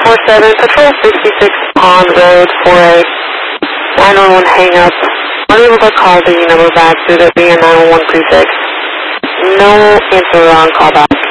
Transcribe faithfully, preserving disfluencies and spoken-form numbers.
four seven, Patrol sixty-six Pond Road, four A, nine one one hang up. Unable to call the number back due to being a nine one one prefix. No answer on callback.